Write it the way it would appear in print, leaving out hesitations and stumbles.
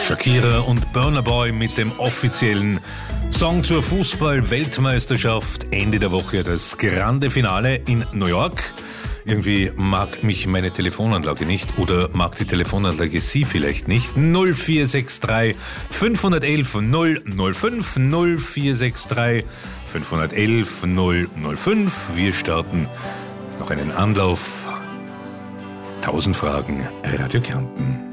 Shakira und Burna Boy mit dem offiziellen Song zur Fußball-Weltmeisterschaft. Ende der Woche das Grande Finale in New York. Irgendwie mag mich meine Telefonanlage nicht oder mag die Telefonanlage Sie vielleicht nicht. 0463 511 005 0463 511 005. Wir starten noch einen Anlauf. 1000 Fragen, Radio Kärnten.